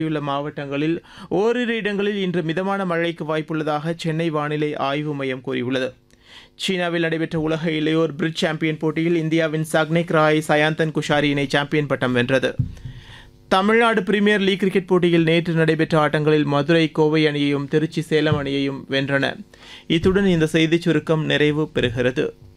உள்ள மாவட்டங்களில் ஓரிரு இடங்களில் இன்று மிதமான மழைக்கு வாய்ப்புள்ளதாக சென்னை வானிலை ஆய்வு மையம் கூறியுள்ளது. சீனாவில் நடைபெற்ற உலக இளையோர் பிரிட்ஜ் சாம்பியன் போட்டியில் இந்தியாவின் சக்னிக் ராய் சயாந்தன் குஷாரி இணை சாம்பியன் பட்டம் வென்றது. தமிழ்நாடு பிரீமியர் லீக் கிரிக்கெட் போட்டியில் நேற்று நடைபெற்ற ஆட்டங்களில் மதுரை கோவை அணியையும் திருச்சி சேலம் அணியையும் வென்றன. இத்துடன் இந்த செய்திச் சுருக்கம் நிறைவு பெறுகிறது.